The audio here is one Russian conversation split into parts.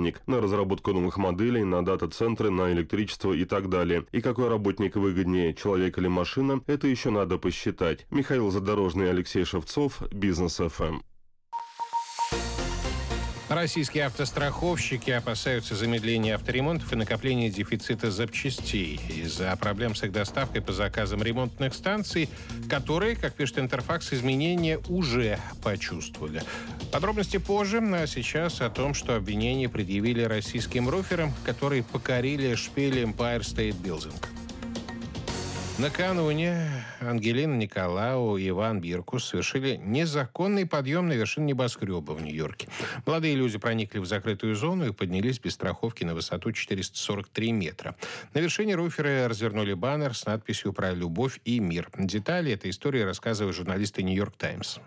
денег на разработку новых моделей, на дата-центры, на электричество и так далее. И какой работник выгоднее, человек или машина, это еще надо посчитать. Михаил Задорожный, Алексей Шевцов, Бизнес ФМ. Российские автостраховщики опасаются замедления авторемонтов и накопления дефицита запчастей из-за проблем с их доставкой по заказам ремонтных станций, которые, как пишет Интерфакс, изменения уже почувствовали. Подробности позже, а сейчас о том, что обвинения предъявили российским руферам, которые покорили шпиль Empire State Building. Накануне Ангелина Николау и Иван Биркус совершили незаконный подъем на вершину небоскреба в Нью-Йорке. Молодые люди проникли в закрытую зону и поднялись без страховки на высоту 443 метра. На вершине руферы развернули баннер с надписью про любовь и мир. Детали этой истории рассказывают журналисты «Нью-Йорк Таймс».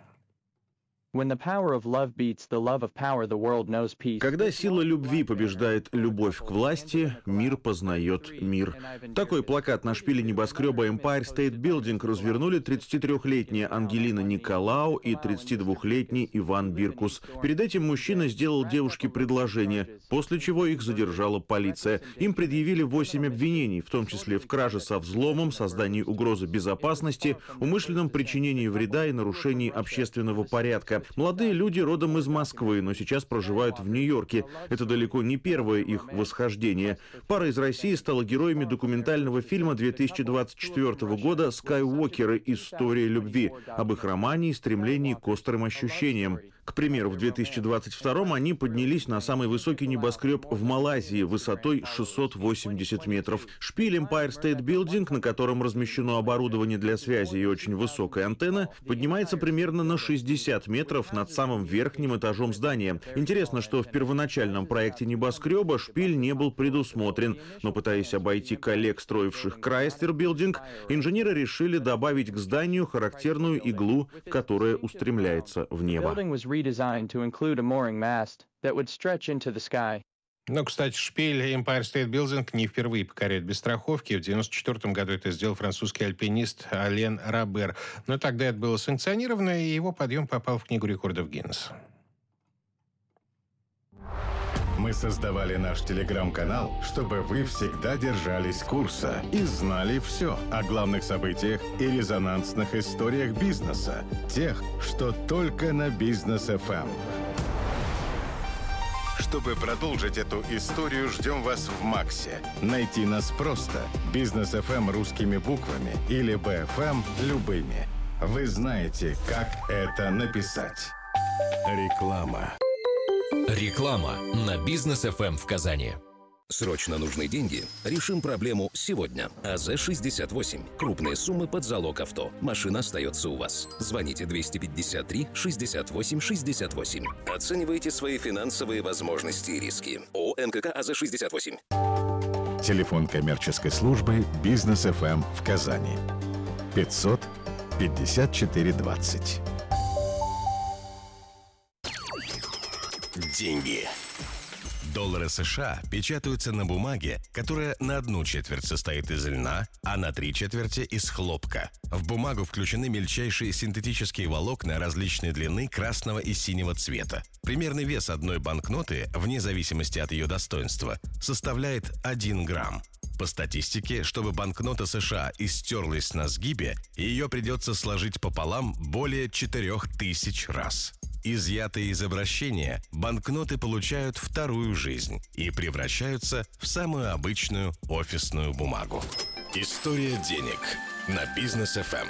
Когда сила любви побеждает любовь к власти, мир познает мир. Такой плакат на шпиле небоскреба Empire State Building развернули 33-летняя Ангелина Николау и 32-летний Иван Биркус. Перед этим мужчина сделал девушке предложение, после чего их задержала полиция. Им предъявили 8 обвинений, в том числе в краже со взломом, создании угрозы безопасности, умышленном причинении вреда и нарушении общественного порядка. Молодые люди родом из Москвы, но сейчас проживают в Нью-Йорке. Это далеко не первое их восхождение. Пара из России стала героями документального фильма 2024 года «Скайуокеры. История любви» об их романе и стремлении к острым ощущениям. К примеру, в 2022-м они поднялись на самый высокий небоскреб в Малайзии высотой 680 метров. Шпиль Empire State Building, на котором размещено оборудование для связи и очень высокая антенна, поднимается примерно на 60 метров над самым верхним этажом здания. Интересно, что в первоначальном проекте небоскреба шпиль не был предусмотрен, но, пытаясь обойти коллег, строивших Chrysler Building, инженеры решили добавить к зданию характерную иглу, которая устремляется в небо. Но, кстати, шпиль Empire State Building не впервые покоряет без страховки. В 1994 году это сделал французский альпинист Ален Робер. Но тогда это было санкционировано, и его подъем попал в Книгу рекордов Гиннесса. Мы создавали наш телеграм-канал, чтобы вы всегда держались курса и знали все о главных событиях и резонансных историях бизнеса. Тех, что только на Бизнес ФМ. Чтобы продолжить эту историю, ждем вас в Максе. Найти нас просто. Бизнес ФМ русскими буквами или БФМ любыми. Вы знаете, как это написать. Реклама. Реклама на Бизнес ФМ в Казани. Срочно нужны деньги? Решим проблему сегодня. АЗ-68. Крупные суммы под залог авто. Машина остается у вас. Звоните 253-68-68. Оценивайте свои финансовые возможности и риски. ООО НКК АЗ-68. Телефон коммерческой службы Бизнес ФМ в Казани. 500 54 20. Деньги. Доллары США печатаются на бумаге, которая на 1/4 состоит из льна, а на 3/4 из хлопка. В бумагу включены мельчайшие синтетические волокна различной длины красного и синего цвета. Примерный вес одной банкноты, вне зависимости от ее достоинства, составляет 1 грамм. По статистике, чтобы банкнота США истерлась на сгибе, ее придется сложить пополам более 4000 раз. Изъятые из обращения, банкноты получают вторую жизнь и превращаются в самую обычную офисную бумагу. История денег на Бизнес ФМ.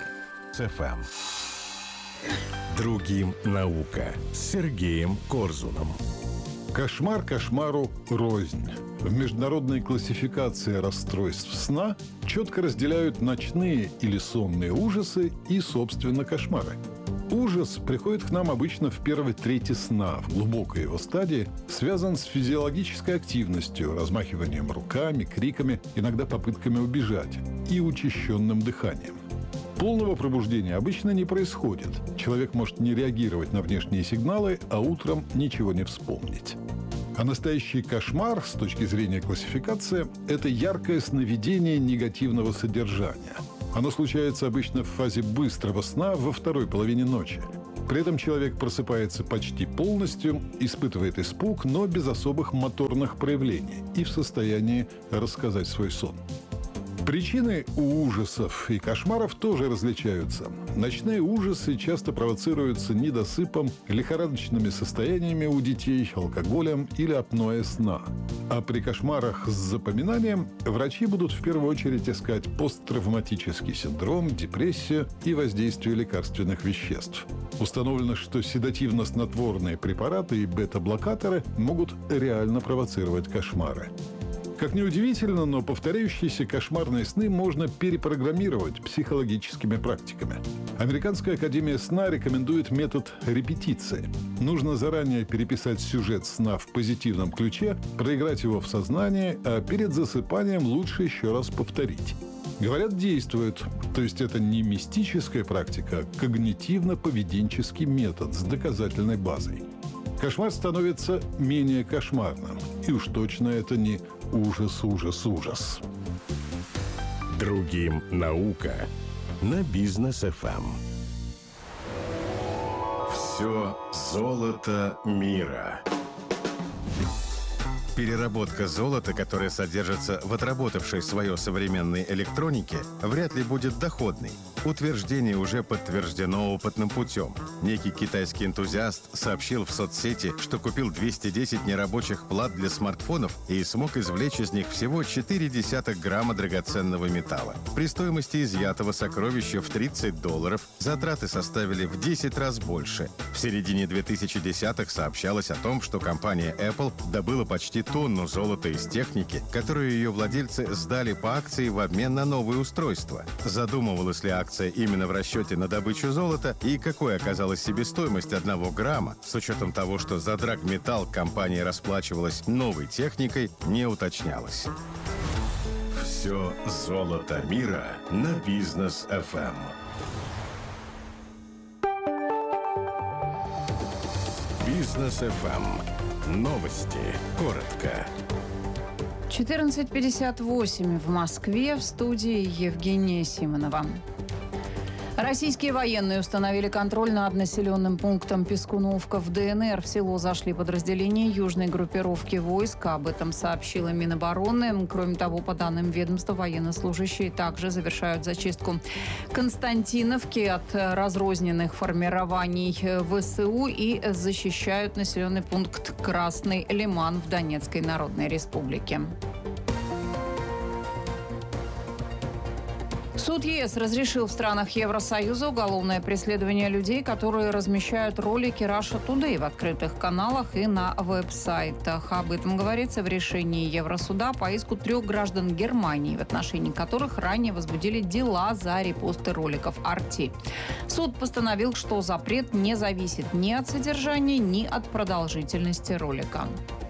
Другим наука с Сергеем Корзуном. Кошмар кошмару рознь. В международной классификации расстройств сна четко разделяют ночные или сонные ужасы и, собственно, кошмары. Ужас приходит к нам обычно в первой трети сна, в глубокой его стадии, связан с физиологической активностью, размахиванием руками, криками, иногда попытками убежать и учащенным дыханием. Полного пробуждения обычно не происходит. Человек может не реагировать на внешние сигналы, а утром ничего не вспомнить. А настоящий кошмар, с точки зрения классификации, это яркое сновидение негативного содержания. Оно случается обычно в фазе быстрого сна во второй половине ночи. При этом человек просыпается почти полностью, испытывает испуг, но без особых моторных проявлений и в состоянии рассказать свой сон. Причины у ужасов и кошмаров тоже различаются. Ночные ужасы часто провоцируются недосыпом, лихорадочными состояниями у детей, алкоголем или апноэ сна. А при кошмарах с запоминанием врачи будут в первую очередь искать посттравматический синдром, депрессию и воздействие лекарственных веществ. Установлено, что седативно-снотворные препараты и бета-блокаторы могут реально провоцировать кошмары. Как ни удивительно, но повторяющиеся кошмарные сны можно перепрограммировать психологическими практиками. Американская академия сна рекомендует метод репетиции. Нужно заранее переписать сюжет сна в позитивном ключе, проиграть его в сознании, а перед засыпанием лучше еще раз повторить. Говорят, действует. То есть это не мистическая практика, а когнитивно-поведенческий метод с доказательной базой. Кошмар становится менее кошмарным. И уж точно это не ужас, ужас, ужас. Другим наука на Бизнес ФМ. Все золото мира. Переработка золота, которое содержится в отработавшей свое современной электронике, вряд ли будет доходной. Утверждение уже подтверждено опытным путем. Некий китайский энтузиаст сообщил в соцсети, что купил 210 нерабочих плат для смартфонов и смог извлечь из них всего 0,4 грамма драгоценного металла. При стоимости изъятого сокровища в $30 затраты составили в 10 раз больше. В середине 2010-х сообщалось о том, что компания Apple добыла почти тонну золота из техники, которую ее владельцы сдали по акции в обмен на новые устройства. Задумывалась ли акция именно в расчете на добычу золота и какой оказалась себестоимость 1 грамма, с учетом того, что за драгметалл компания расплачивалась новой техникой, не уточнялось. Все золото мира на Бизнес ФМ. Бизнес ФМ. Новости. Коротко. 14:58 в Москве. В студии Евгения Симонова. Российские военные установили контроль над населенным пунктом Пискуновка в ДНР. В село зашли подразделения южной группировки войск. Об этом сообщила Минобороны. Кроме того, по данным ведомства, военнослужащие также завершают зачистку Константиновки от разрозненных формирований ВСУ и защищают населенный пункт Красный Лиман в Донецкой Народной Республике. Суд ЕС разрешил в странах Евросоюза уголовное преследование людей, которые размещают ролики Russia Today в открытых каналах и на веб-сайтах. Об этом говорится в решении Евросуда по иску 3 граждан Германии, в отношении которых ранее возбудили дела за репосты роликов RT. Суд постановил, что запрет не зависит ни от содержания, ни от продолжительности ролика.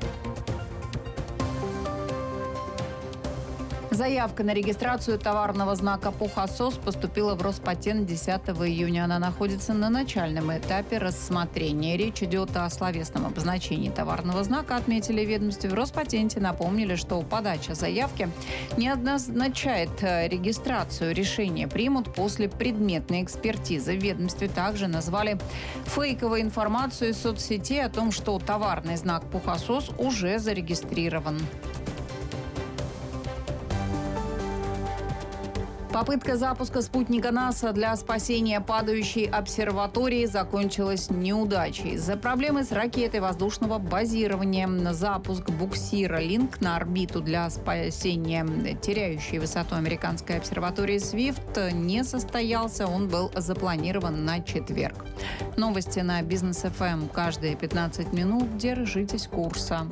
Заявка на регистрацию товарного знака «Пухосос» поступила в Роспатент 10 июня. Она находится на начальном этапе рассмотрения. Речь идет о словесном обозначении товарного знака, отметили в ведомстве. В Роспатенте напомнили, что подача заявки не означает регистрацию. Решение примут после предметной экспертизы. В ведомстве также назвали фейковой информацию из соцсетей о том, что товарный знак «Пухосос» уже зарегистрирован. Попытка запуска спутника НАСА для спасения падающей обсерватории закончилась неудачей. Из-за проблемы с ракетой воздушного базирования запуск буксира «Линк» на орбиту для спасения теряющей высоту американской обсерватории Свифт не состоялся. Он был запланирован на четверг. Новости на Бизнес ФМ. Каждые 15 минут держитесь курса.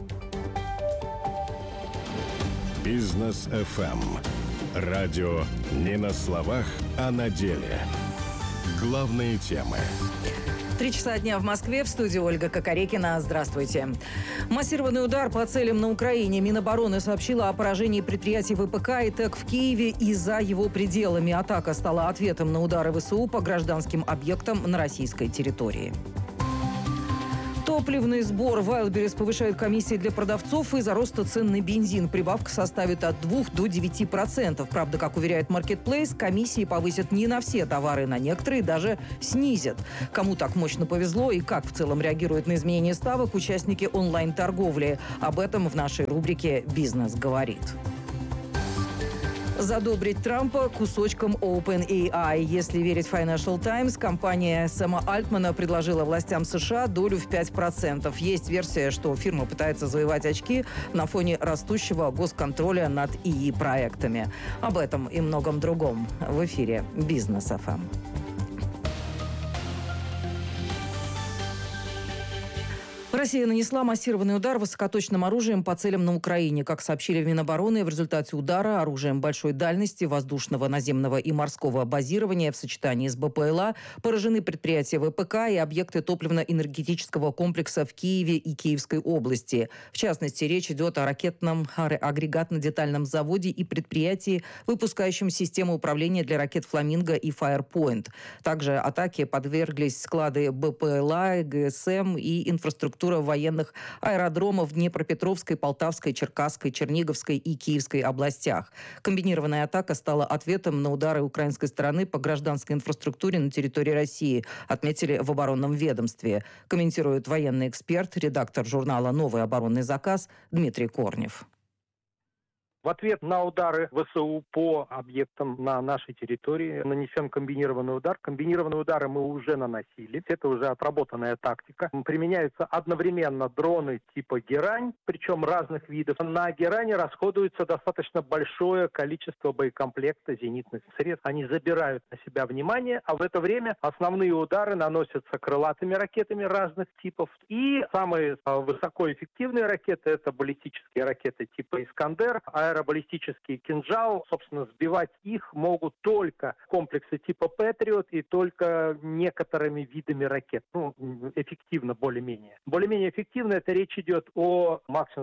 Бизнес ФМ. Радио не на словах, а на деле. Главные темы. 3 часа дня в Москве. В студии Ольга Кокорекина. Здравствуйте. Массированный удар по целям на Украине. Минобороны сообщила о поражении предприятий ВПК и ТЭК в Киеве и за его пределами. Атака стала ответом на удары ВСУ по гражданским объектам на российской территории. Топливный сбор. Wildberries повышает комиссии для продавцов из-за роста цен на бензин. Прибавка составит от 2 до 9%. Правда, как уверяет Marketplace, комиссии повысят не на все товары, на некоторые даже снизят. Кому так мощно повезло и как в целом реагируют на изменение ставок участники онлайн-торговли. Об этом в нашей рубрике «Бизнес говорит». Задобрить Трампа кусочком OpenAI. Если верить Financial Times, компания Сэма Альтмана предложила властям США долю в 5%. Есть версия, что фирма пытается завоевать очки на фоне растущего госконтроля над ИИ-проектами. Об этом и многом другом в эфире «Бизнес ФМ». Россия нанесла массированный удар высокоточным оружием по целям на Украине. Как сообщили в Минобороны, в результате удара оружием большой дальности воздушного, наземного и морского базирования в сочетании с БПЛА поражены предприятия ВПК и объекты топливно-энергетического комплекса в Киеве и Киевской области. В частности, речь идет о ракетном агрегатно-детальном заводе и предприятии, выпускающем систему управления для ракет «Фламинго» и «Фаерпоинт». Также атаке подверглись склады БПЛА, ГСМ и инфраструктура военных аэродромов в Днепропетровской, Полтавской, Черкасской, Черниговской и Киевской областях. Комбинированная атака стала ответом на удары украинской стороны по гражданской инфраструктуре на территории России, отметили в оборонном ведомстве. Комментирует военный эксперт, редактор журнала «Новый оборонный заказ» Дмитрий Корнев. В ответ на удары ВСУ по объектам на нашей территории нанесен комбинированный удар. Комбинированные удары мы уже наносили. Это уже отработанная тактика. Применяются одновременно дроны типа «Герань», причем разных видов. На «Геране» расходуется достаточно большое количество боекомплекта зенитных средств. Они забирают на себя внимание, а в это время основные удары наносятся крылатыми ракетами разных типов. И самые высокоэффективные ракеты – это баллистические ракеты типа «Искандер», аэробаллистический «Кинжал». Собственно, сбивать их могут только комплексы типа «Патриот» и только некоторыми видами ракет. Эффективно более-менее. Более-менее эффективно это речь идет о максимум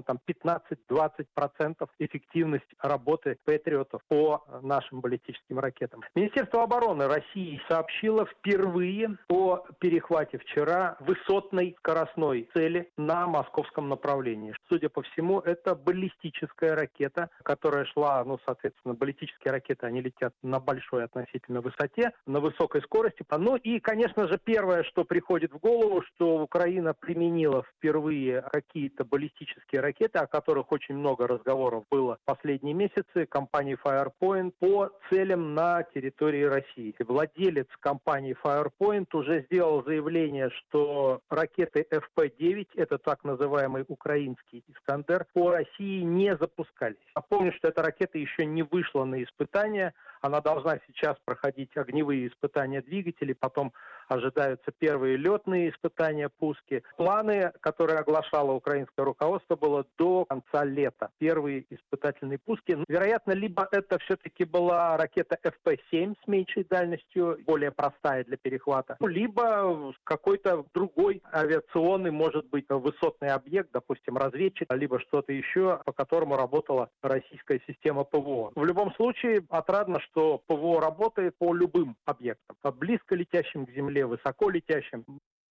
15-20% эффективность работы «Патриотов» по нашим баллистическим ракетам. Министерство обороны России сообщило впервые о перехвате вчера высотной скоростной цели на московском направлении. Судя по всему, это баллистическая ракета, которая шла, соответственно, баллистические ракеты, они летят на большой относительно высоте, на высокой скорости. И, конечно же, первое, что приходит в голову, что Украина применила впервые какие-то баллистические ракеты, о которых очень много разговоров было в последние месяцы, компании Firepoint, по целям на территории России. Владелец компании Firepoint уже сделал заявление, что ракеты ФП-9, это так называемый украинский «Искандер», по России не запускались. Напомню, что эта ракета еще не вышла на испытания. Она должна сейчас проходить огневые испытания двигателей, потом ожидаются первые летные испытания, пуски. Планы, которые оглашало украинское руководство, было до конца лета. Первые испытательные пуски. Вероятно, либо это все-таки была ракета ФП-7 с меньшей дальностью, более простая для перехвата, либо какой-то другой авиационный, может быть, высотный объект, допустим, разведчик, либо что-то еще, по которому работала российская система ПВО. В любом случае, отрадно, что ПВО работает по любым объектам. Близко летящим к земле, высоко летящим.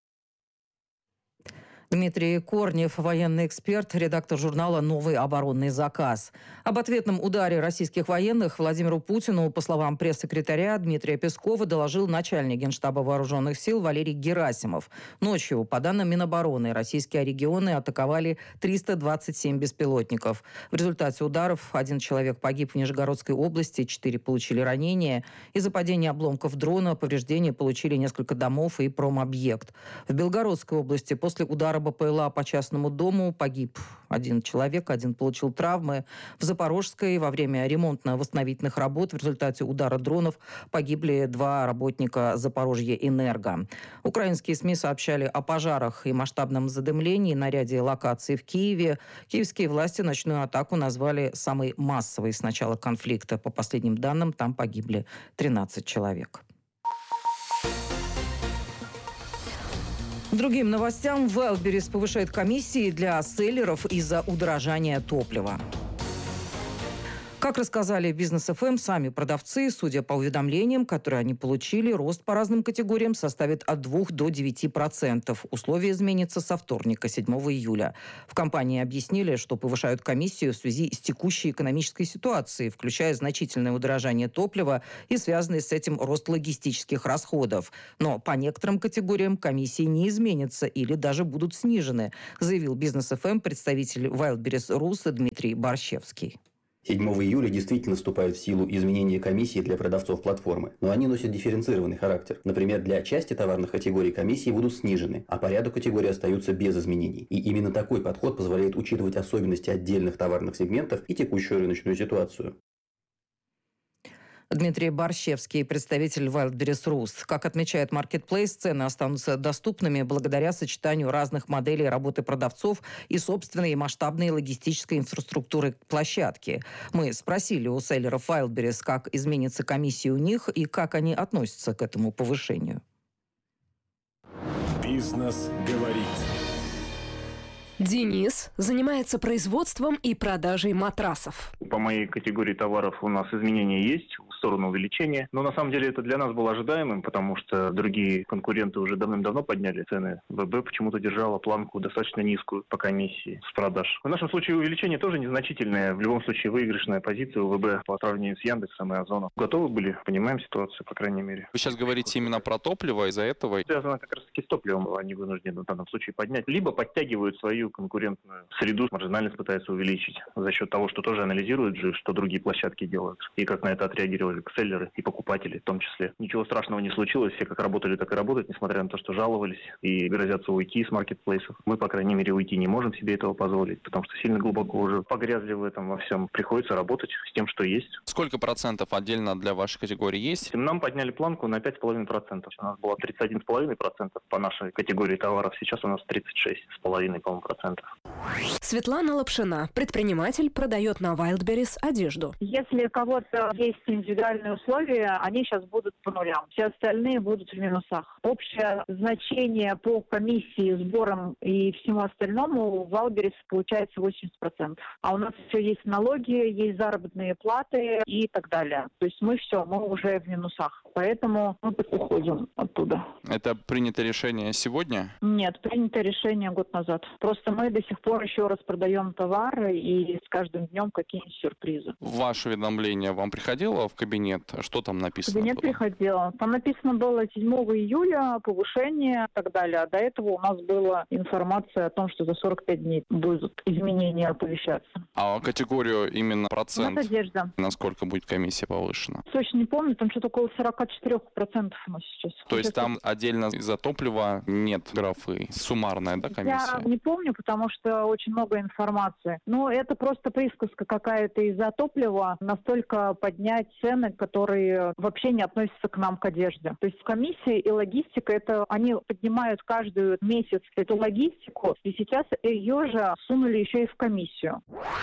Дмитрий Корнев, военный эксперт, редактор журнала «Новый оборонный заказ». Об ответном ударе российских военных Владимиру Путину, по словам пресс-секретаря Дмитрия Пескова, доложил начальник Генштаба вооруженных сил Валерий Герасимов. Ночью, по данным Минобороны, российские регионы атаковали 327 беспилотников. В результате ударов 1 человек погиб в Нижегородской области, 4 получили ранения. Из-за падения обломков дрона повреждения получили несколько домов и промобъект. В Белгородской области после удара БПЛА по частному дому погиб 1 человек, 1 получил травмы. В Запорожской во время ремонтно-восстановительных работ в результате удара дронов погибли 2 работника Запорожье-Энерго. Украинские СМИ сообщали о пожарах и масштабном задымлении на ряде локаций в Киеве. Киевские власти ночную атаку назвали самой массовой с начала конфликта. По последним данным, там погибли 13 человек. Другим новостям. Wildberries повышает комиссии для селлеров из-за удорожания топлива. Как рассказали Бизнес ФМ, сами продавцы, судя по уведомлениям, которые они получили, рост по разным категориям составит от 2 до 9%. Условия изменятся со вторника, 7 июля. В компании объяснили, что повышают комиссию в связи с текущей экономической ситуацией, включая значительное удорожание топлива и связанный с этим рост логистических расходов. Но по некоторым категориям комиссии не изменятся или даже будут снижены, заявил Бизнес ФМ представитель Wildberries Rus Дмитрий Борщевский. 7 июля действительно вступают в силу изменения комиссии для продавцов платформы, но они носят дифференцированный характер. Например, для части товарных категорий комиссии будут снижены, а по ряду категорий остаются без изменений. И именно такой подход позволяет учитывать особенности отдельных товарных сегментов и текущую рыночную ситуацию. Дмитрий Борщевский, представитель Wildberries Rus. Как отмечает Marketplace, цены останутся доступными благодаря сочетанию разных моделей работы продавцов и собственной и масштабной логистической инфраструктуры площадки. Мы спросили у селлеров Wildberries, как изменится комиссия у них и как они относятся к этому повышению. Бизнес говорит. Денис занимается производством и продажей матрасов. По моей категории товаров у нас изменения есть в сторону увеличения. Но на самом деле это для нас было ожидаемым, потому что другие конкуренты уже давным-давно подняли цены. ВБ почему-то держала планку достаточно низкую по комиссии с продаж. В нашем случае увеличение тоже незначительное. В любом случае выигрышная позиция у ВБ по сравнению с Яндексом и Озоном. Готовы были, понимаем ситуацию, по крайней мере. Вы сейчас говорите именно про топливо, из-за этого? Связано как раз таки с топливом. Они вынуждены в данном случае поднять. Либо подтягивают свою конкурентную среду, маржинальность пытаются увеличить за счет того, что тоже анализируют же, что другие площадки делают. И как на это отреагировали селлеры и покупатели в том числе. Ничего страшного не случилось. Все как работали, так и работают, несмотря на то, что жаловались и грозятся уйти с маркетплейсов. Мы, по крайней мере, уйти не можем себе этого позволить, потому что сильно глубоко уже погрязли в этом во всем. Приходится работать с тем, что есть. Сколько процентов отдельно для вашей категории есть? Нам подняли планку на 5,5%. У нас было 31,5% по нашей категории товаров. Сейчас у нас 36,5%, по-моему, процентов. Светлана Лапшина, предприниматель, продает на Wildberries одежду. Если у кого-то есть индивидуальные условия, они сейчас будут по нулям. Все остальные будут в минусах. Общее значение по комиссии, сборам и всему остальному в Wildberries получается 80%. А у нас еще есть налоги, есть заработные платы и так далее. То есть мы уже в минусах. Поэтому мы уходим оттуда. Это принято решение сегодня? Нет, принято решение год назад. Просто мы до сих пор еще раз продаем товары и с каждым днем какие-нибудь сюрпризы. Ваше уведомление вам приходило в кабинет? Что там написано? В кабинет приходило. Там написано было 7 июля повышение и так далее. А до этого у нас была информация о том, что за 45 дней будут изменения оповещаться. А категорию именно процент? Это одежда. Насколько будет комиссия повышена? Точно не помню, там что-то около 44% у нас сейчас. То есть там отдельно из-за топлива нет графы? Суммарная, да, комиссия? Я не помню, потому что очень много информации. Но это просто присказка какая-то из-за топлива. Настолько поднять цены, которые вообще не относятся к нам, к одежде. То есть комиссия и логистика, это они поднимают каждый месяц эту логистику, и сейчас ее же сунули еще и в комиссию.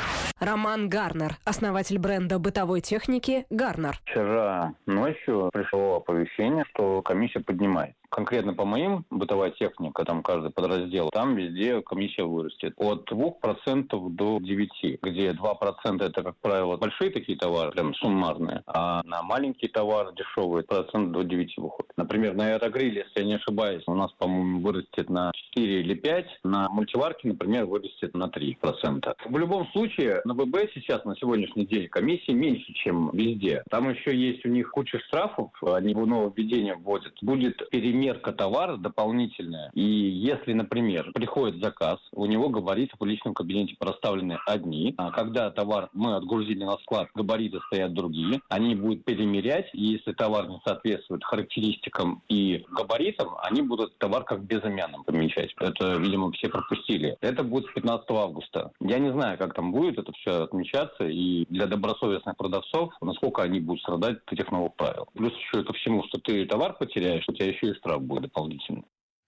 Роман Гарнер, основатель бренда бытовой техники «Гарнер». Вчера ночью пришло оповещение, что комиссия поднимает. Конкретно по моим бытовая техника, там каждый подраздел, там везде комиссия вырастет. От 2% до 9%, где 2% это, как правило, большие такие товары, прям суммарные, а на маленькие товары дешевые процент до 9% выходит. Например, на аэрогриле, если я не ошибаюсь, у нас, по-моему, вырастет на 4 или 5%, на мультиварке, например, вырастет на 3%. В любом случае, на ВБ сейчас, на сегодняшний день, комиссии меньше, чем везде. Там еще есть у них куча штрафов, они нововведения вводят. Будет перемерка товара дополнительная. И если, например, приходит заказ, у него габариты в личном кабинете проставлены одни, а когда товар мы отгрузили на склад, габариты стоят другие, они будут перемерять, и если товар не соответствует характеристикам и габаритам, они будут товар как безымянным помечать. Это, видимо, все пропустили. Это будет с 15 августа. Я не знаю, как там будет это все отмечаться, и для добросовестных продавцов, насколько они будут страдать от этих новых правил. Плюс еще ко всему, что ты товар потеряешь, у тебя еще и штраф будет дополнительный.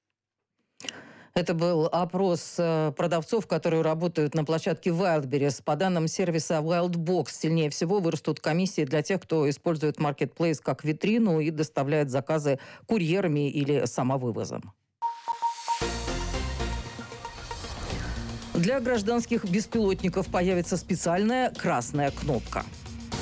Это был опрос продавцов, которые работают на площадке Wildberries. По данным сервиса Wildbox, сильнее всего вырастут комиссии для тех, кто использует Marketplace как витрину и доставляет заказы курьерами или самовывозом. Для гражданских беспилотников появится специальная красная кнопка.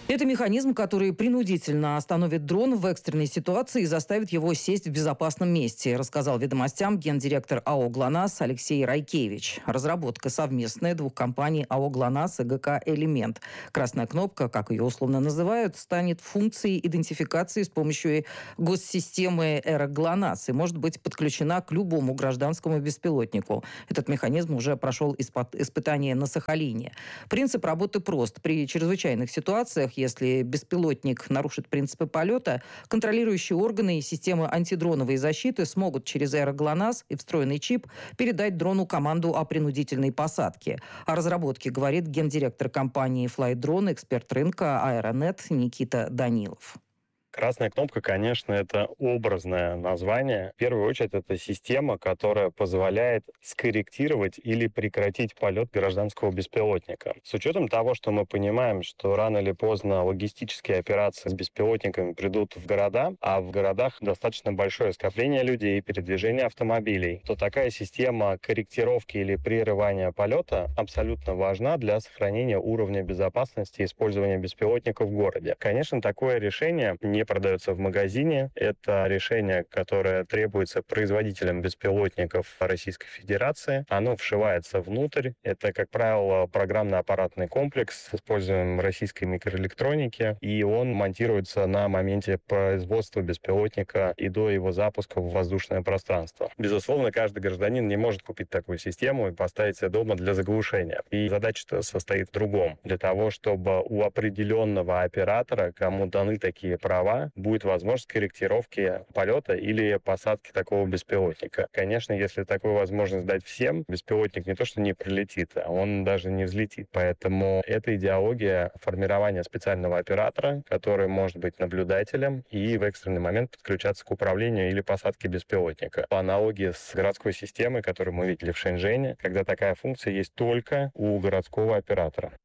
Это механизм, который принудительно остановит дрон в экстренной ситуации и заставит его сесть в безопасном месте, рассказал «Ведомостям» гендиректор АО «ГЛОНАСС» Алексей Райкевич. Разработка совместная двух компаний АО «ГЛОНАСС» и ГК «Элемент». Красная кнопка, как ее условно называют, станет функцией идентификации с помощью госсистемы «Эра ГЛОНАСС» и может быть подключена к любому гражданскому беспилотнику. Этот механизм уже прошел испытание на Сахалине. Принцип работы прост. При чрезвычайных ситуациях, если беспилотник нарушит принципы полета, контролирующие органы и системы антидроновой защиты смогут через «Эра ГЛОНАСС» и встроенный чип передать дрону команду о принудительной посадке. О разработке говорит гендиректор компании FlightDrone, эксперт рынка Аэронет Никита Данилов. Красная кнопка, конечно, это образное название. В первую очередь, это система, которая позволяет скорректировать или прекратить полет гражданского беспилотника. С учетом того, что мы понимаем, что рано или поздно логистические операции с беспилотниками придут в города, а в городах достаточно большое скопление людей, передвижение автомобилей, то такая система корректировки или прерывания полета абсолютно важна для сохранения уровня безопасности использования беспилотника в городе. Конечно, такое решение не продается в магазине. Это решение, которое требуется производителям беспилотников Российской Федерации. Оно вшивается внутрь. Это, как правило, программно-аппаратный комплекс с использованием российской микроэлектроники, и он монтируется на моменте производства беспилотника и до его запуска в воздушное пространство. Безусловно, каждый гражданин не может купить такую систему и поставить себе дома для заглушения. И задача состоит в другом. Для того, чтобы у определенного оператора, кому даны такие права, будет возможность корректировки полета или посадки такого беспилотника. Конечно, если такую возможность дать всем, беспилотник не то что не прилетит, а он даже не взлетит. Поэтому это идеология формирования специального оператора, который может быть наблюдателем и в экстренный момент подключаться к управлению или посадке беспилотника. По аналогии с городской системой, которую мы видели в Шэньчжэне, когда такая функция есть только у городского оператора.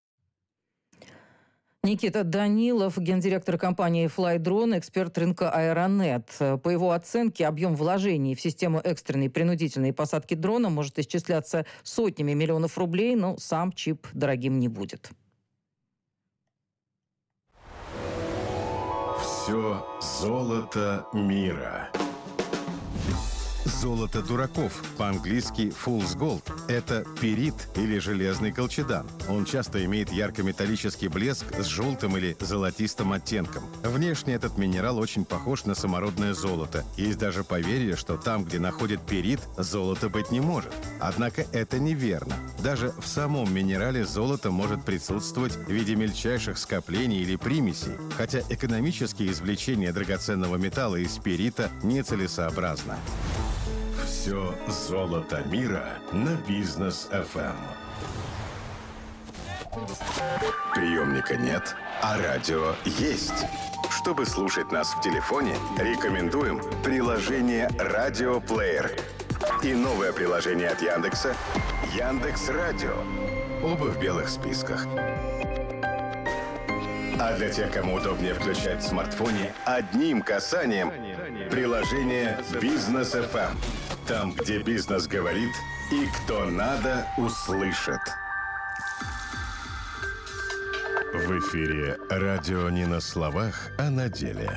Никита Данилов, гендиректор компании FlightDrone, эксперт рынка Аэронет. По его оценке, объем вложений в систему экстренной принудительной посадки дрона может исчисляться сотнями миллионов рублей, но сам чип дорогим не будет. Все золото мира. Золото дураков, по-английски Fool's Gold, это пирит или железный колчедан. Он часто имеет ярко-металлический блеск с желтым или золотистым оттенком. Внешне этот минерал очень похож на самородное золото. Есть даже поверье, что там, где находят пирит, золота быть не может. Однако это неверно. Даже в самом минерале золото может присутствовать в виде мельчайших скоплений или примесей, хотя экономические извлечения драгоценного металла из пирита нецелесообразно. Все золото мира на Бизнес FM. Приемника нет, а радио есть. Чтобы слушать нас в телефоне, рекомендуем приложение «Радиоплеер» и новое приложение от Яндекса «Яндекс.Радио». Оба в белых списках. А для тех, кому удобнее включать в смартфоне, одним касанием приложение «Бизнес FM». Там, где бизнес говорит, и кто надо, услышит. В эфире радио не на словах, а на деле.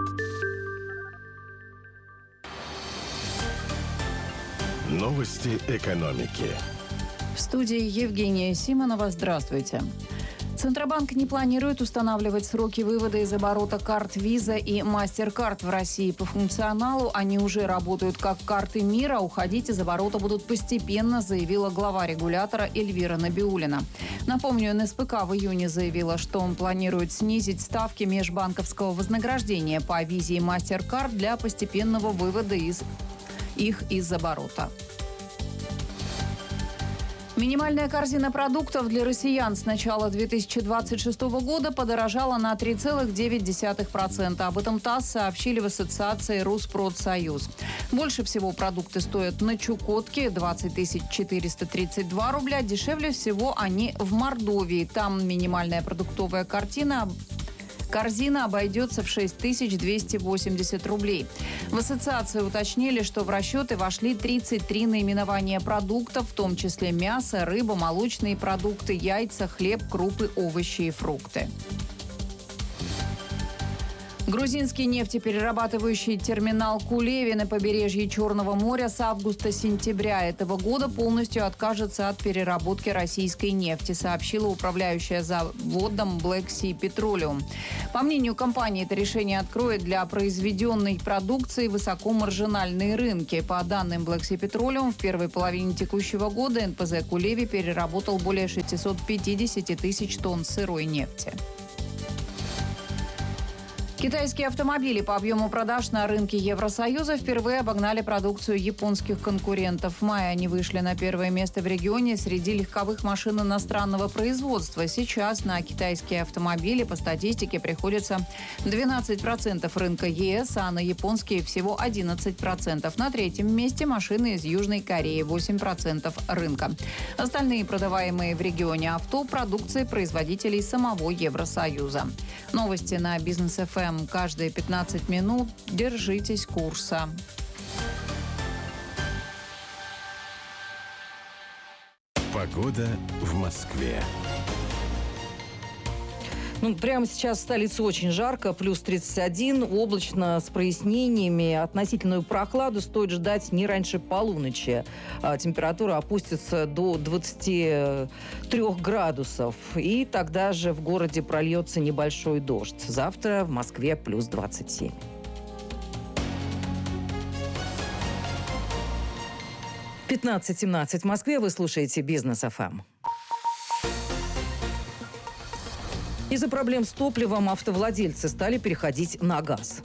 Новости экономики. В студии Евгения Симонова. Здравствуйте. Центробанк не планирует устанавливать сроки вывода из оборота карт Visa и MasterCard в России. По функционалу они уже работают как карты мира. Уходить из оборота будут постепенно, заявила глава регулятора Эльвира Набиуллина. Напомню, НСПК в июне заявила, что он планирует снизить ставки межбанковского вознаграждения по Visa и MasterCard для постепенного вывода их из оборота. Минимальная корзина продуктов для россиян с начала 2026 года подорожала на 3,9%. Об этом ТАСС сообщили в ассоциации Rusпродсоюз. Больше всего продукты стоят на Чукотке – 20 432 рубля. Дешевле всего они в Мордовии. Там минимальная продуктовая корзина обойдется в 6280 рублей. В ассоциации уточнили, что в расчеты вошли 33 наименования продуктов, в том числе мясо, рыба, молочные продукты, яйца, хлеб, крупы, овощи и фрукты. Грузинский нефтеперерабатывающий терминал Кулеви на побережье Черного моря с августа-сентября этого года полностью откажется от переработки российской нефти, сообщила управляющая заводом Black Sea Petroleum. По мнению компании, это решение откроет для произведенной продукции высокомаржинальные рынки. По данным Black Sea Petroleum, в первой половине текущего года НПЗ Кулеви переработал более 650 тысяч тонн сырой нефти. Китайские автомобили по объему продаж на рынке Евросоюза впервые обогнали продукцию японских конкурентов. В мае они вышли на первое место в регионе среди легковых машин иностранного производства. Сейчас на китайские автомобили по статистике приходится 12% рынка ЕС, а на японские всего 11%. На третьем месте машины из Южной Кореи, 8% рынка. Остальные продаваемые в регионе авто – продукции производителей самого Евросоюза. Новости на Бизнес ФМ. Каждые 15 минут держитесь курса. Погода в Москве. Прямо сейчас в столице очень жарко, плюс 31, облачно с прояснениями. Относительную прохладу стоит ждать не раньше полуночи. Температура опустится до 23 градусов. И тогда же в городе прольется небольшой дождь. Завтра в Москве плюс 27. В 15:17 в Москве вы слушаете Бизнес ФМ. Из-за проблем с топливом автовладельцы стали переходить на газ.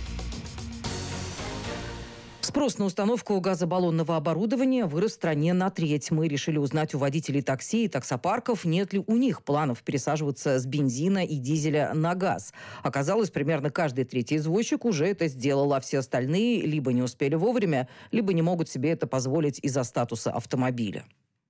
Спрос на установку газобаллонного оборудования вырос в стране на треть. Мы решили узнать у водителей такси и таксопарков, нет ли у них планов пересаживаться с бензина и дизеля на газ. Оказалось, примерно каждый третий извозчик уже это сделал, а все остальные либо не успели вовремя, либо не могут себе это позволить из-за статуса автомобиля.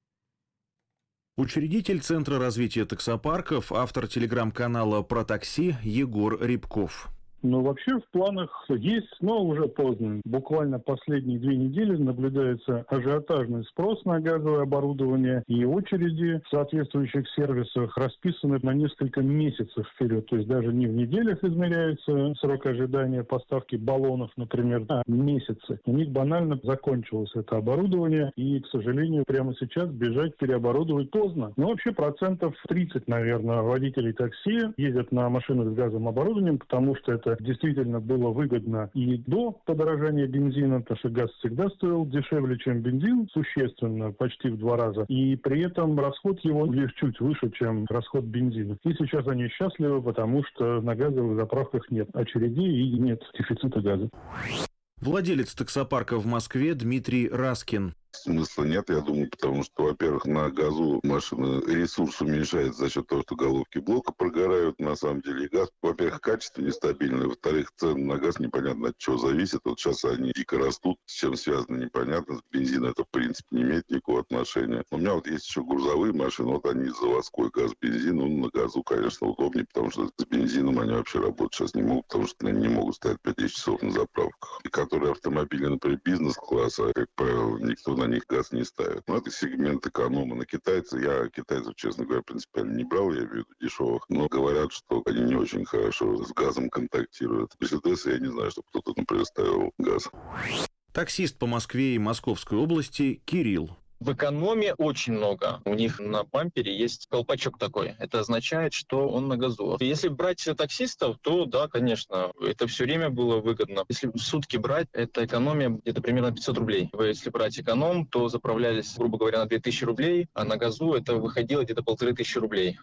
Учредитель Центра развития таксопарков, автор телеграм-канала «Про такси» Егор Рябков. Вообще в планах есть, но уже поздно. Буквально последние 2 недели наблюдается ажиотажный спрос на газовое оборудование, и очереди в соответствующих сервисах расписаны на несколько месяцев вперед. То есть даже не в неделях измеряется срок ожидания поставки баллонов, например, а месяцы. У них банально закончилось это оборудование, и, к сожалению, прямо сейчас бежать переоборудовать поздно. Вообще 30%, наверное, водителей такси ездят на машинах с газовым оборудованием, потому что это действительно было выгодно и до подорожания бензина, потому что газ всегда стоил дешевле, чем бензин, существенно, почти в 2 раза. И при этом расход его лишь чуть выше, чем расход бензина. И сейчас они счастливы, потому что на газовых заправках нет очередей и нет дефицита газа. Владелец таксопарка в Москве Дмитрий Раскин. Смысла нет, я думаю, потому что, во-первых, на газу машина ресурс уменьшается за счет того, что головки блока прогорают. На самом деле, и газ, во-первых, качество нестабильное, во-вторых, цены на газ непонятно от чего зависят. Вот сейчас они дико растут, с чем связано непонятно. С бензином это, в принципе, не имеет никакого отношения. У меня есть еще грузовые машины, они заводской газ, бензин, на газу, конечно, удобнее, потому что с бензином они вообще работать сейчас не могут, потому что они не могут стоять 5 часов на заправках. И которые автомобили, например, бизнес-класса, как правило, никто на них газ не ставит. Это сегмент эконома на китайцев. Я китайцев, честно говоря, принципиально не брал, я имею в виду дешевых. Но говорят, что они не очень хорошо с газом контактируют. Мерседес, я не знаю, что кто-то, например, ставил газ. Таксист по Москве и Московской области Кирилл. В экономе очень много. У них на бампере есть колпачок такой. Это означает, что он на газу. Если брать таксистов, то да, конечно, это все время было выгодно. Если в сутки брать, это экономия где-то примерно 500 рублей. Если брать эконом, то заправлялись, грубо говоря, на 2000 рублей, а на газу это выходило где-то 1500 рублей.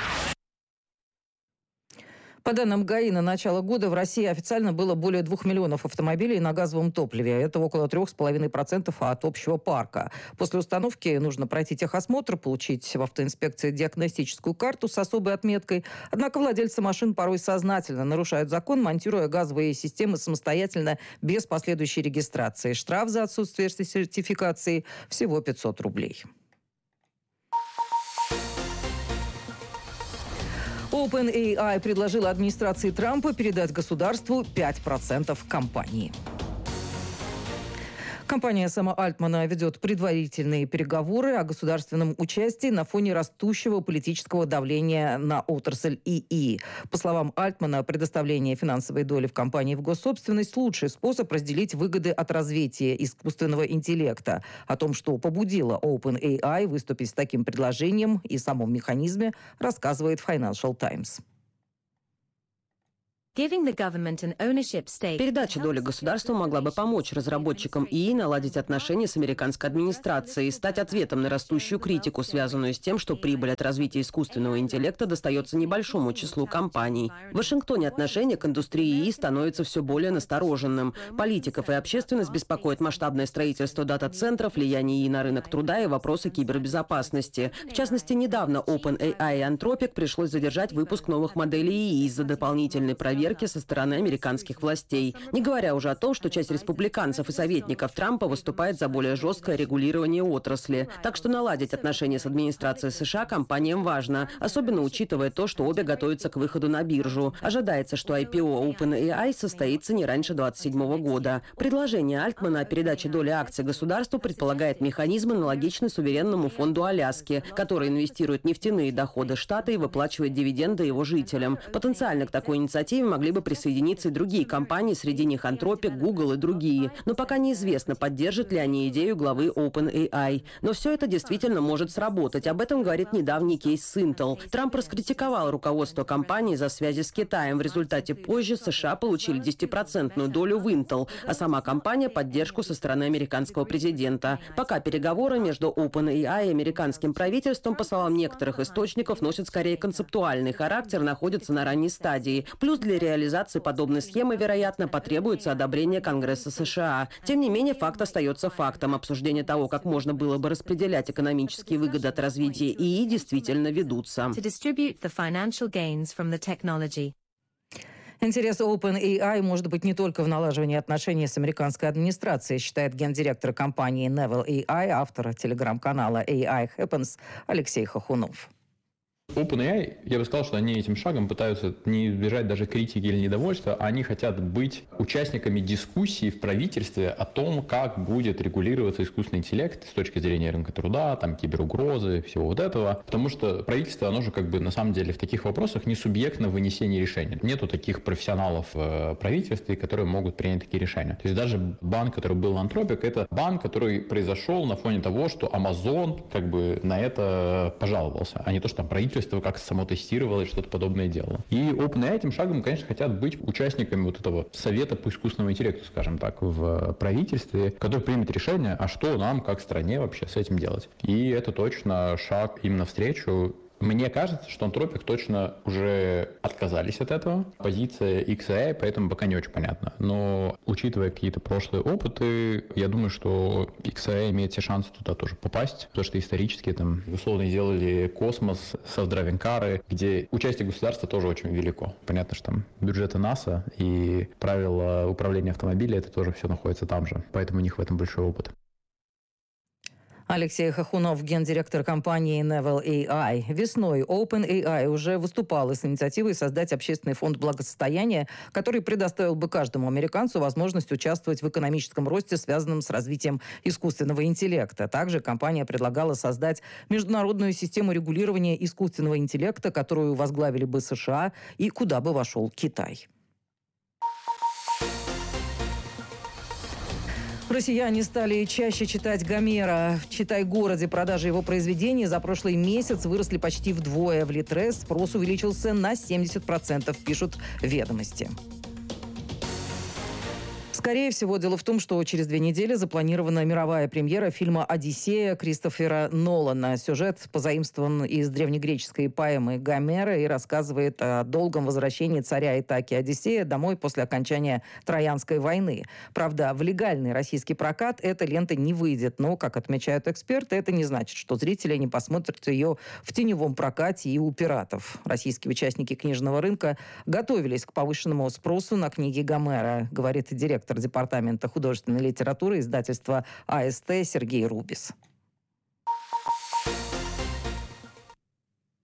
По данным ГАИ, на начало года в России официально было более 2 миллионов автомобилей на газовом топливе. Это около 3,5% от общего парка. После установки нужно пройти техосмотр, получить в автоинспекции диагностическую карту с особой отметкой. Однако владельцы машин порой сознательно нарушают закон, монтируя газовые системы самостоятельно, без последующей регистрации. Штраф за отсутствие сертификации всего 500 рублей. OpenAI предложила администрации Трампа передать государству 5% компании. Компания Сэма Альтмана ведет предварительные переговоры о государственном участии на фоне растущего политического давления на отрасль ИИ. По словам Альтмана, предоставление финансовой доли в компании в госсобственность – лучший способ разделить выгоды от развития искусственного интеллекта. О том, что побудило OpenAI выступить с таким предложением и самом механизме, рассказывает Financial Times. Передача доли государству могла бы помочь разработчикам ИИ наладить отношения с американской администрацией и стать ответом на растущую критику, связанную с тем, что прибыль от развития искусственного интеллекта достается небольшому числу компаний. В Вашингтоне отношение к индустрии ИИ становится все более настороженным. Политиков и общественность беспокоит масштабное строительство дата-центров, влияние ИИ на рынок труда и вопросы кибербезопасности. В частности, недавно OpenAI и Anthropic пришлось задержать выпуск новых моделей ИИ из-за дополнительной проверки со стороны американских властей. Не говоря уже о том, что часть республиканцев и советников Трампа выступает за более жесткое регулирование отрасли. Так что наладить отношения с администрацией США компаниям важно, особенно учитывая то, что обе готовятся к выходу на биржу. Ожидается, что IPO OpenAI состоится не раньше 2027 года. Предложение Альтмана о передаче доли акций государству предполагает механизм, аналогичный суверенному фонду Аляски, который инвестирует в нефтяные доходы штата и выплачивает дивиденды его жителям. Потенциально к такой инициативе могли бы присоединиться и другие компании, среди них Anthropic, Google и другие. Но пока неизвестно, поддержат ли они идею главы OpenAI. Но все это действительно может сработать. Об этом говорит недавний кейс с Intel. Трамп раскритиковал руководство компании за связи с Китаем. В результате позже США получили 10% долю в Intel, а сама компания – поддержку со стороны американского президента. Пока переговоры между OpenAI и американским правительством, по словам некоторых источников, носят скорее концептуальный характер, находятся на ранней стадии. Плюс для реализации подобной схемы, вероятно, потребуется одобрение Конгресса США. Тем не менее, факт остается фактом. Обсуждение того, как можно было бы распределять экономические выгоды от развития ИИ, действительно ведутся. Интерес OpenAI может быть не только в налаживании отношений с американской администрацией, считает гендиректор компании Neville AI, автор телеграм-канала AI Happens Алексей Хохунов. OpenAI, я бы сказал, что они этим шагом пытаются не избежать даже критики или недовольства, они хотят быть участниками дискуссии в правительстве о том, как будет регулироваться искусственный интеллект с точки зрения рынка труда, там, киберугрозы, всего вот этого. Потому что правительство, оно же как бы на самом деле в таких вопросах не субъектно в вынесении решений. Нету таких профессионалов в правительстве, которые могут принять такие решения. То есть даже банк, который был Anthropic, это банк, который произошел на фоне того, что Amazon как бы на это пожаловался, а не то, что там правительство как само тестировало и что-то подобное делало. И OpenAI этим шагом, конечно, хотят быть участниками вот этого совета по искусственному интеллекту, скажем так, в правительстве, который примет решение, а что нам, как стране, вообще с этим делать. И это точно шаг им навстречу. Мне кажется, что Anthropic точно уже отказались от этого. Позиция XAI, поэтому пока не очень понятно. Но учитывая какие-то прошлые опыты, я думаю, что XAI имеет все шансы туда тоже попасть. Потому что исторически там условно сделали космос, self-driving кары, где участие государства тоже очень велико. Понятно, что там бюджеты НАСА и правила управления автомобиля, это тоже все находится там же. Поэтому у них в этом большой опыт. Алексей Хохунов, гендиректор компании Neville AI. Весной OpenAI уже выступала с инициативой создать общественный фонд благосостояния, который предоставил бы каждому американцу возможность участвовать в экономическом росте, связанном с развитием искусственного интеллекта. Также компания предлагала создать международную систему регулирования искусственного интеллекта, которую возглавили бы США и куда бы вошел Китай. Россияне стали чаще читать Гомера. В Читай-городе продажи его произведений за прошлый месяц выросли почти вдвое. В Литрес спрос увеличился на 70%, пишут «Ведомости». Скорее всего, дело в том, что через 2 недели запланирована мировая премьера фильма «Одиссея» Кристофера Нолана. Сюжет позаимствован из древнегреческой поэмы Гомера и рассказывает о долгом возвращении царя Итаки Одиссея домой после окончания Троянской войны. Правда, в легальный российский прокат эта лента не выйдет. Но, как отмечают эксперты, это не значит, что зрители не посмотрят ее в теневом прокате и у пиратов. Российские участники книжного рынка готовились к повышенному спросу на книги Гомера, говорит директор Департамента художественной литературы издательства АСТ Сергей Рубис.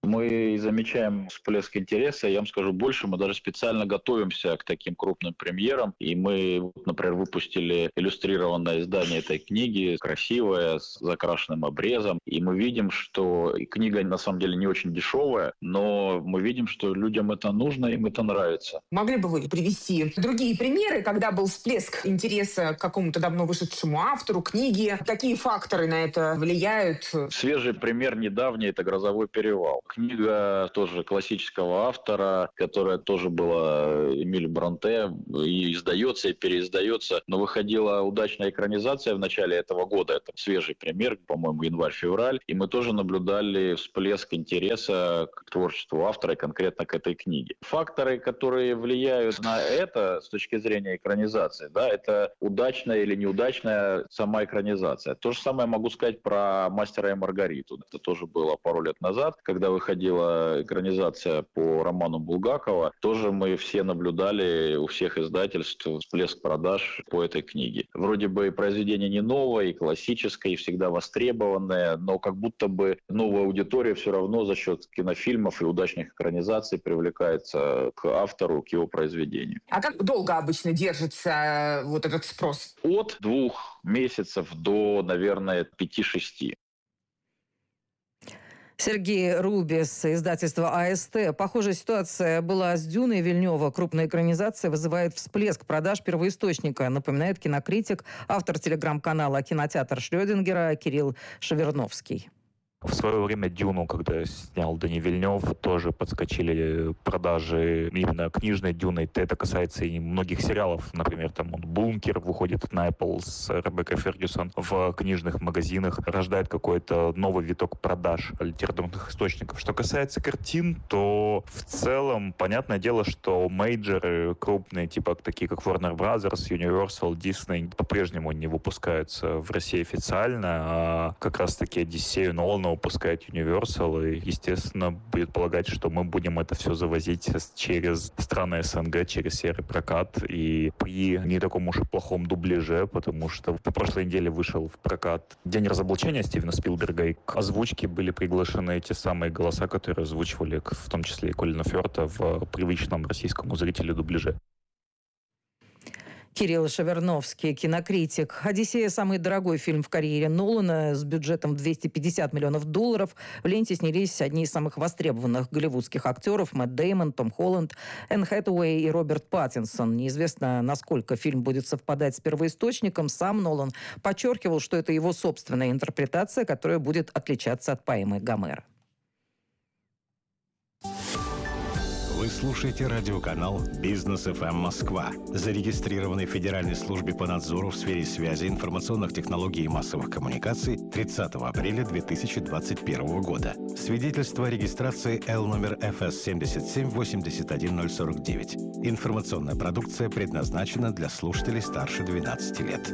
Мы замечаем всплеск интереса. Я вам скажу больше, мы даже специально готовимся к таким крупным премьерам. И мы, например, выпустили иллюстрированное издание этой книги, красивое, с закрашенным обрезом. И мы видим, что книга на самом деле не очень дешевая, но мы видим, что людям это нужно, им это нравится. Могли бы вы привести другие примеры, когда был всплеск интереса к какому-то давно вышедшему автору, книге? Какие факторы на это влияют? Свежий пример недавний – это «Грозовой перевал». Книга тоже классического автора, которая тоже была Эмиль Бронте, и издается, и переиздается. Но выходила удачная экранизация в начале этого года. Это свежий пример, по-моему, январь-февраль. И мы тоже наблюдали всплеск интереса к творчеству автора и конкретно к этой книге. Факторы, которые влияют на это с точки зрения экранизации, да, это удачная или неудачная сама экранизация. То же самое могу сказать про «Мастера и Маргариту». Это тоже было пару лет назад, когда выходила экранизация по роману Булгакова. Тоже мы все наблюдали у всех издательств всплеск продаж по этой книге. Вроде бы произведение не новое, и классическое, и всегда востребованное, но как будто бы новая аудитория все равно за счет кинофильмов и удачных экранизаций привлекается к автору, к его произведению. А как долго обычно держится вот этот спрос? От 2 месяцев до, наверное, 5-6. Сергей Рубис, издательство АСТ. Похожая ситуация была с «Дюной» Вильнёва. Крупная экранизация вызывает всплеск продаж первоисточника, напоминает кинокритик, автор телеграм-канала «Кинотеатр Шрёдингера» Кирилл Шаверновский. В свое время «Дюну», когда снял Дани Вильнёв, тоже подскочили продажи именно книжной «Дюны». Это касается и многих сериалов. Например, там «Бункер» выходит на Apple с Ребеккой Фергюсон в книжных магазинах. Рождает какой-то новый виток продаж литературных источников. Что касается картин, то в целом, понятное дело, что мейджоры крупные, типа такие как Warner Brothers, Universal, Disney, по-прежнему не выпускаются в России официально, а как раз-таки «Одиссею» Нолана выпускает Universal, и, естественно, будет полагать, что мы будем это все завозить через страны СНГ, через серый прокат, и при не таком уж и плохом дубляже, потому что в прошлой неделе вышел в прокат «День разоблачения» Стивена Спилберга, и к озвучке были приглашены те самые голоса, которые озвучивали, в том числе и Колина Фёрта, в привычном российскому зрителю дубляже. Кирилл Шаверновский, кинокритик. «Одиссея» – самый дорогой фильм в карьере Нолана с бюджетом $250 миллионов. В ленте снялись одни из самых востребованных голливудских актеров: Мэтт Дэймон, Том Холланд, Энн Хэтэуэй и Роберт Паттинсон. Неизвестно, насколько фильм будет совпадать с первоисточником. Сам Нолан подчеркивал, что это его собственная интерпретация, которая будет отличаться от поэмы Гомера. Вы слушаете радиоканал «Бизнес ФМ Москва», зарегистрированный в Федеральной службе по надзору в сфере связи, информационных технологий и массовых коммуникаций 30 апреля 2021 года. Свидетельство о регистрации Л номер ФС 7781049. Информационная продукция предназначена для слушателей старше 12 лет.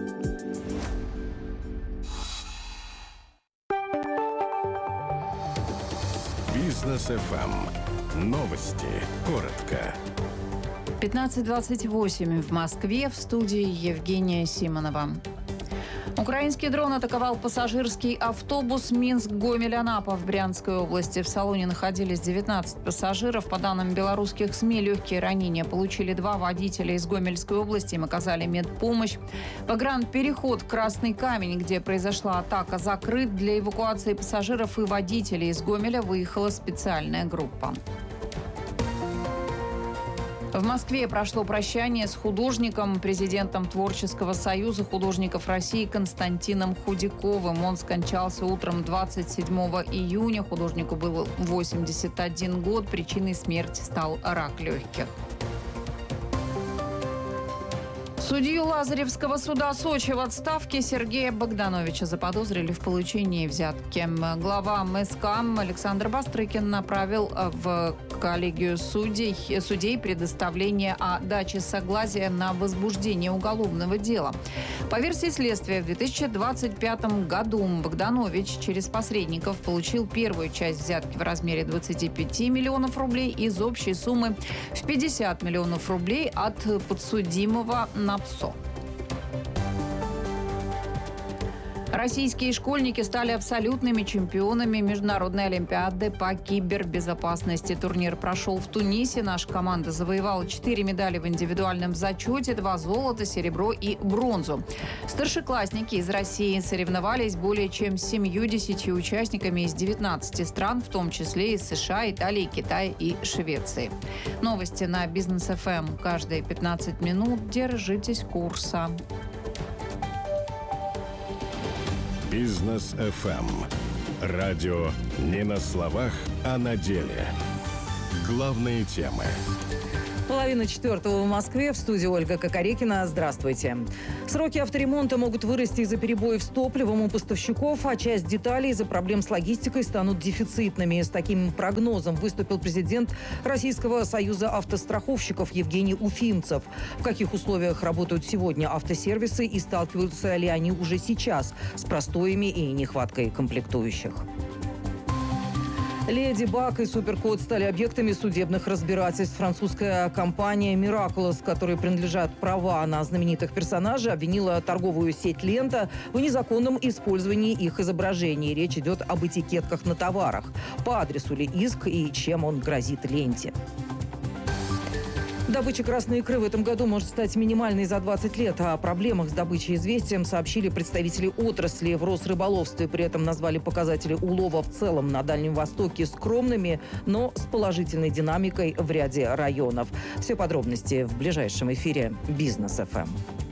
Бизнес ФМ. Новости. Коротко. 15:28 в Москве. В студии Евгения Симонова. Украинский дрон атаковал пассажирский автобус Минск-Гомель-Анапа в Брянской области. В салоне находились 19 пассажиров. По данным белорусских СМИ, легкие ранения получили 2 водителя из Гомельской области. Им оказали медпомощь. Погранпереход «Красный камень», где произошла атака, закрыт. Для эвакуации пассажиров и водителей из Гомеля выехала специальная группа. В Москве прошло прощание с художником, президентом Творческого союза художников России Константином Худяковым. Он скончался утром 27 июня. Художнику было 81 год. Причиной смерти стал рак легких. Судью Лазаревского суда Сочи в отставке Сергея Богдановича заподозрили в получении взятки. Глава МСК Александр Бастрыкин направил в коллегию судей предоставление о даче согласия на возбуждение уголовного дела. По версии следствия, в 2025 году Богданович через посредников получил первую часть взятки в размере 25 миллионов рублей из общей суммы в 50 миллионов рублей от подсудимого на ПСО. Российские школьники стали абсолютными чемпионами Международной олимпиады по кибербезопасности. Турнир прошел в Тунисе. Наша команда завоевала 4 медали в индивидуальном зачете, 2 золота, серебро и бронзу. Старшеклассники из России соревновались более чем с 70 участниками из 19 стран, в том числе из США, Италии, Китая и Швеции. Новости на Бизнес ФМ каждые 15 минут. Держитесь курса. Бизнес ФМ. Радио не на словах, а на деле. Главные темы. 3:30 в Москве. В студии Ольга Кокорекина. Здравствуйте. Сроки авторемонта могут вырасти из-за перебоев с топливом у поставщиков, а часть деталей из-за проблем с логистикой станут дефицитными. С таким прогнозом выступил президент Российского союза автостраховщиков Евгений Уфимцев. В каких условиях работают сегодня автосервисы и сталкиваются ли они уже сейчас с простоями и нехваткой комплектующих? Леди Баг и Суперкот стали объектами судебных разбирательств. Французская компания Miraculous, которой принадлежат права на знаменитых персонажей, обвинила торговую сеть «Лента» в незаконном использовании их изображений. Речь идет об этикетках на товарах. По адресу ли иск и чем он грозит «Ленте»? Добыча красной икры в этом году может стать минимальной за 20 лет. О проблемах с добычей «Известиям» сообщили представители отрасли в Росрыболовстве. При этом назвали показатели улова в целом на Дальнем Востоке скромными, но с положительной динамикой в ряде районов. Все подробности в ближайшем эфире «Бизнес ФМ».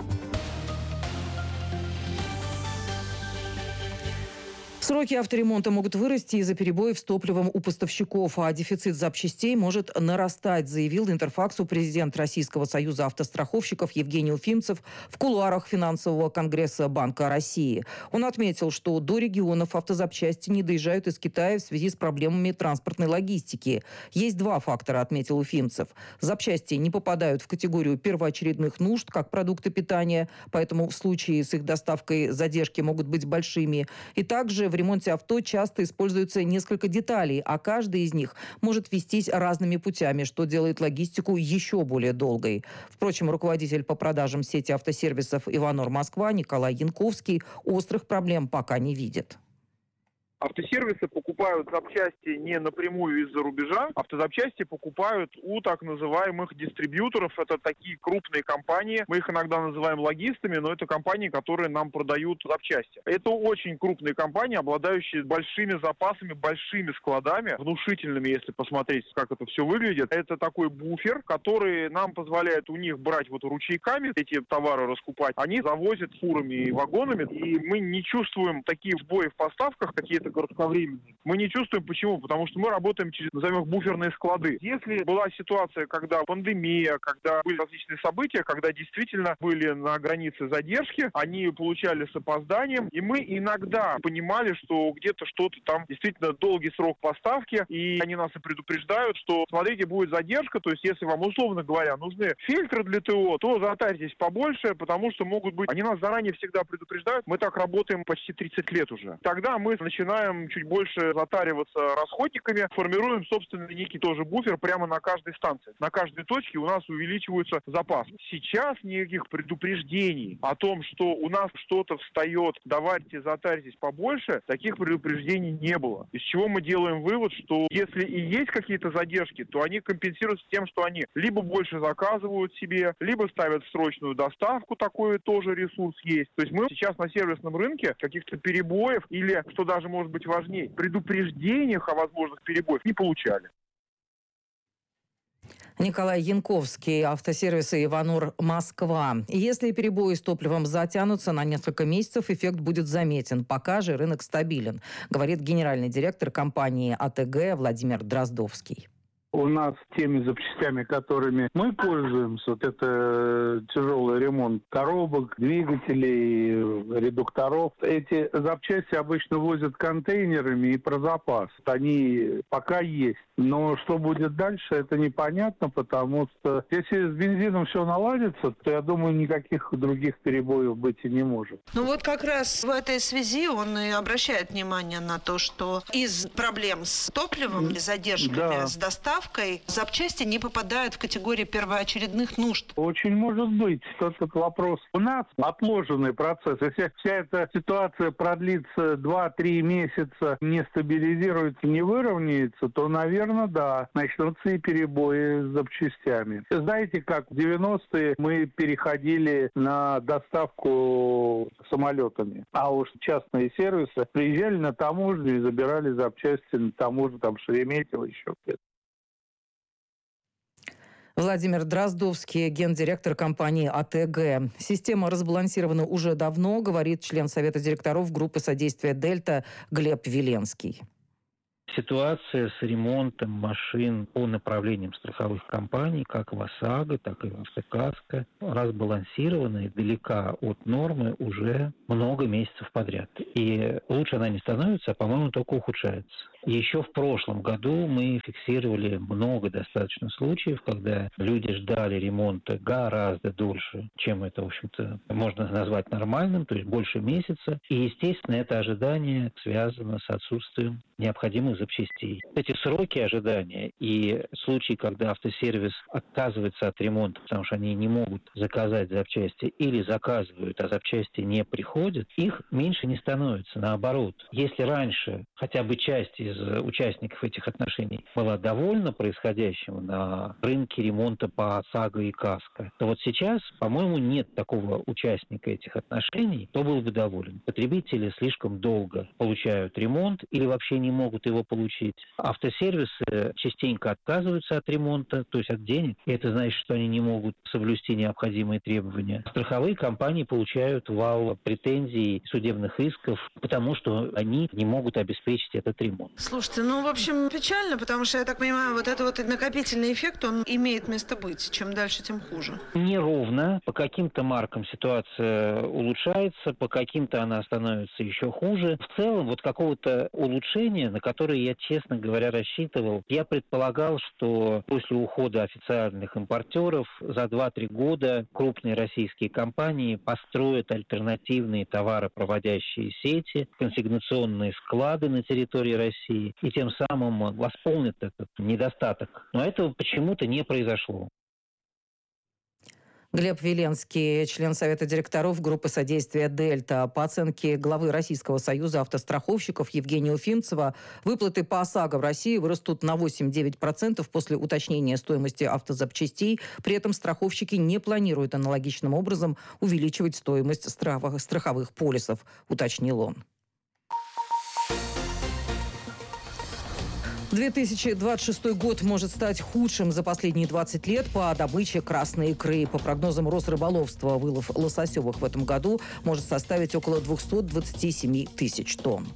Сроки авторемонта могут вырасти из-за перебоев с топливом у поставщиков, а дефицит запчастей может нарастать, заявил Интерфаксу президент Российского союза автостраховщиков Евгений Уфимцев в кулуарах финансового конгресса Банка России. Он отметил, что до регионов автозапчасти не доезжают из Китая в связи с проблемами транспортной логистики. Есть 2 фактора, отметил Уфимцев. Запчасти не попадают в категорию первоочередных нужд, как продукты питания, поэтому в случае с их доставкой задержки могут быть большими. И также в ремонте авто часто используются несколько деталей, а каждый из них может вестись разными путями, что делает логистику еще более долгой. Впрочем, руководитель по продажам сети автосервисов «Иванор Москва» Николай Янковский острых проблем пока не видит. Автосервисы покупают запчасти не напрямую из-за рубежа. Автозапчасти покупают у так называемых дистрибьюторов. Это такие крупные компании. Мы их иногда называем логистами, но это компании, которые нам продают запчасти. Это очень крупные компании, обладающие большими запасами, большими складами, внушительными, если посмотреть, как это все выглядит. Это такой буфер, который нам позволяет у них брать вот ручейками эти товары раскупать. Они завозят фурами и вагонами, и мы не чувствуем такие сбои в поставках, какие-то кратковременные. Мы не чувствуем. Почему? Потому что мы работаем через, назовем их, буферные склады. Если была ситуация, когда пандемия, когда были различные события, когда действительно были на границе задержки, они получали с опозданием, и мы иногда понимали, что где-то что-то там действительно долгий срок поставки, и они нас и предупреждают, что, смотрите, будет задержка, то есть если вам, условно говоря, нужны фильтры для ТО, то затарьтесь побольше, потому что могут быть... Они нас заранее всегда предупреждают. Мы так работаем почти 30 лет уже. Тогда мы начинаем чуть больше затариваться расходниками, формируем собственный некий тоже буфер прямо на каждой станции. На каждой точке у нас увеличивается запас. Сейчас никаких предупреждений о том, что у нас что-то встает, давайте затарьтесь побольше, таких предупреждений не было. Из чего мы делаем вывод, что если и есть какие-то задержки, то они компенсируются тем, что они либо больше заказывают себе, либо ставят срочную доставку, такой тоже ресурс есть. То есть мы сейчас на сервисном рынке каких-то перебоев или, что даже может быть важнее, предупреждениях о возможных перебоях не получали. Николай Янковский, автосервисы «Иванор Москва». Если перебои с топливом затянутся на несколько месяцев, эффект будет заметен. Пока же рынок стабилен, говорит генеральный директор компании АТГ Владимир Дроздовский. У нас теми запчастями, которыми мы пользуемся, вот это тяжелый ремонт коробок, двигателей, редукторов. Эти запчасти обычно возят контейнерами и про запас. Они пока есть. Но что будет дальше, это непонятно, потому что если с бензином все наладится, то, я думаю, никаких других перебоев быть и не может. Ну вот как раз в этой связи он и обращает внимание на то, что из проблем с топливом, задержками с доставкой, доставкой запчасти не попадают в категорию первоочередных нужд? Очень может быть этот вопрос. У нас отложенный процесс. Если вся эта ситуация продлится 2-3 месяца, не стабилизируется, не выровняется, то, наверное, да, начнутся и перебои с запчастями. Знаете, как в 90-е мы переходили на доставку самолетами, а уж частные сервисы приезжали на таможню и забирали запчасти на таможню, там, Шереметьево, еще где-то. Владимир Дроздовский, гендиректор компании АТГ. Система разбалансирована уже давно, говорит член Совета директоров группы содействия «Дельта» Глеб Веленский. Ситуация с ремонтом машин по направлениям страховых компаний, как в ОСАГО, так и в Автокаско, разбалансирована и далека от нормы уже много месяцев подряд. И лучше она не становится, а, по-моему, только ухудшается. Еще в прошлом году мы фиксировали много достаточно случаев, когда люди ждали ремонта гораздо дольше, чем это, в общем-то, можно назвать нормальным, то есть больше месяца. И, естественно, это ожидание связано с отсутствием необходимых запчастей. Эти сроки ожидания и случаи, когда автосервис отказывается от ремонта, потому что они не могут заказать запчасти или заказывают, а запчасти не приходят, их меньше не становится. Наоборот, если раньше хотя бы часть из участников этих отношений была довольна происходящим на рынке ремонта по ОСАГО и КАСКО, то вот сейчас, по-моему, нет такого участника этих отношений, кто был бы доволен. Потребители слишком долго получают ремонт или вообще не могут его получить. Автосервисы частенько отказываются от ремонта, то есть от денег, и это значит, что они не могут соблюсти необходимые требования. Страховые компании получают вал претензий, судебных исков, потому что они не могут обеспечить этот ремонт. Слушайте, в общем, печально, потому что, я так понимаю, вот этот вот накопительный эффект, он имеет место быть. Чем дальше, тем хуже. Неровно. По каким-то маркам ситуация улучшается, по каким-то она становится еще хуже. В целом, вот какого-то улучшения, на которое я, честно говоря, рассчитывал, я предполагал, что после ухода официальных импортеров за 2-3 года крупные российские компании построят альтернативные товаропроводящие сети, консигнационные склады на территории России и тем самым восполнят этот недостаток. Но этого почему-то не произошло. Глеб Веленский, член Совета директоров группы содействия «Дельта». По оценке главы Российского союза автостраховщиков Евгения Уфимцева, выплаты по ОСАГО в России вырастут на 8-9% после уточнения стоимости автозапчастей. При этом страховщики не планируют аналогичным образом увеличивать стоимость страховых полисов, уточнил он. 2026 год может стать худшим за последние 20 лет по добыче красной икры. По прогнозам Росрыболовства, вылов лососевых в этом году может составить около 227 тысяч тонн.